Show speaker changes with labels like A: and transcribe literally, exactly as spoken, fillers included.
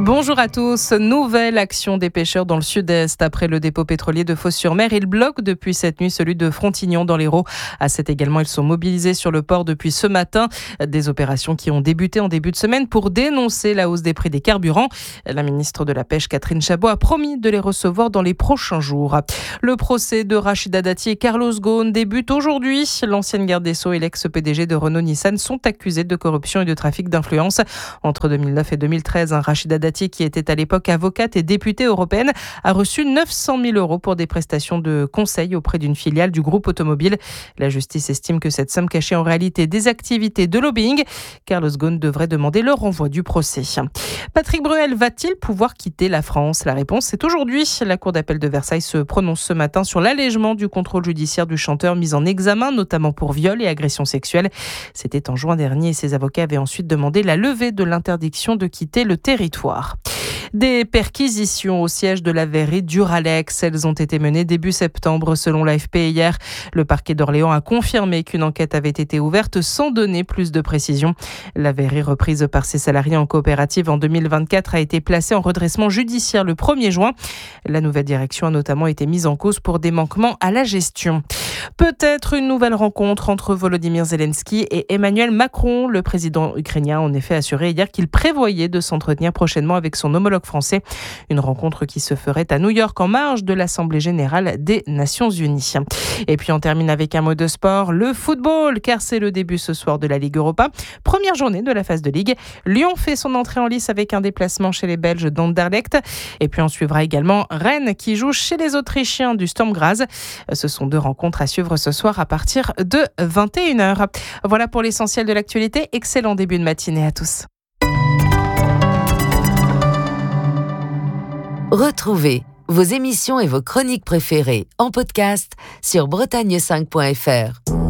A: Bonjour à tous. Nouvelle action des pêcheurs dans le sud-est. Après le dépôt pétrolier de Fos-sur-Mer, ils bloquent depuis cette nuit celui de Frontignan dans l'Hérault. À Sète également, ils sont mobilisés sur le port depuis ce matin. Des opérations qui ont débuté en début de semaine pour dénoncer la hausse des prix des carburants. La ministre de la Pêche, Catherine Chabot, a promis de les recevoir dans les prochains jours. Le procès de Rachida Dati et Carlos Ghosn débute aujourd'hui. L'ancienne garde des Sceaux et l'ex-P D G de Renault-Nissan sont accusés de corruption et de trafic d'influence. Entre deux mille neuf et deux mille treize, un Rachida Dati, qui était à l'époque avocate et députée européenne, a reçu neuf cent mille euros pour des prestations de conseil auprès d'une filiale du groupe automobile. La justice estime que cette somme cachait en réalité des activités de lobbying. Carlos Ghosn devrait demander le renvoi du procès. Patrick Bruel va-t-il pouvoir quitter la France ? La réponse est aujourd'hui. La Cour d'appel de Versailles se prononce ce matin sur l'allègement du contrôle judiciaire du chanteur mis en examen, notamment pour viol et agression sexuelle. C'était en juin dernier et ses avocats avaient ensuite demandé la levée de l'interdiction de quitter le territoire. Des perquisitions au siège de la verrerie Duralex. Elles ont été menées début septembre selon l'A F P hier. Le parquet d'Orléans a confirmé qu'une enquête avait été ouverte sans donner plus de précisions. La verrerie, reprise par ses salariés en coopérative en deux mille vingt-quatre, a été placée en redressement judiciaire le premier juin. La nouvelle direction a notamment été mise en cause pour des manquements à la gestion. Peut-être une nouvelle rencontre entre Volodymyr Zelensky et Emmanuel Macron. Le président ukrainien a en effet assuré hier qu'il prévoyait de s'entretenir prochainement avec son homologue français. Une rencontre qui se ferait à New York en marge de l'Assemblée générale des Nations Unies. Et puis on termine avec un mot de sport, le football, car c'est le début ce soir de la Ligue Europa. Première journée de la phase de Ligue. Lyon fait son entrée en lice avec un déplacement chez les Belges d'Anderlecht. Et puis on suivra également Rennes qui joue chez les Autrichiens du Sturm Graz. Ce sont deux rencontres à suivre ce soir à partir de vingt et une heures. Voilà pour l'essentiel de l'actualité. Excellent début de matinée à tous.
B: Retrouvez vos émissions et vos chroniques préférées en podcast sur bretagne cinq point f r.